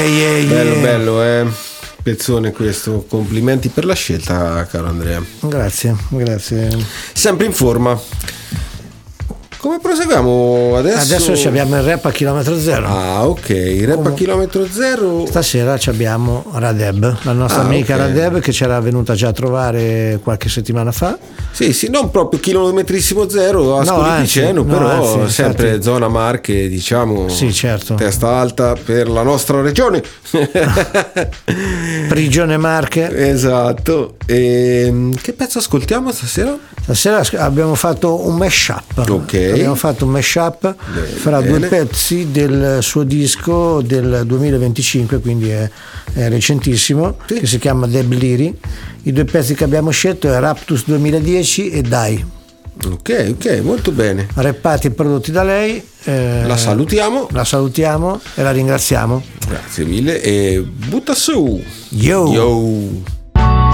Bello, pezzone questo. Complimenti per la scelta, caro Andrea. Grazie. Sempre in forma. Come proseguiamo adesso? Adesso abbiamo il rap a chilometro zero. Ah, ok, il rap a chilometro zero. Stasera abbiamo Radeb, la nostra amica Radeb, che c'era venuta già a trovare qualche settimana fa. Sì, non proprio chilometrissimo zero, Ascoli Piceno, però sempre infatti, zona Marche, diciamo. Sì, certo. Testa alta per la nostra regione. Prigione Marche. Esatto. E che pezzo ascoltiamo stasera? Stasera abbiamo fatto un mashup. Ok. Abbiamo fatto un mashup fra due pezzi del suo disco del 2025, quindi è recentissimo, che si chiama Deb Leary. I due pezzi che abbiamo scelto è Raptus 2010 e Dai. Ok, molto bene. Rappati e prodotti da lei. La salutiamo E la ringraziamo. Grazie mille e butta su. Yo.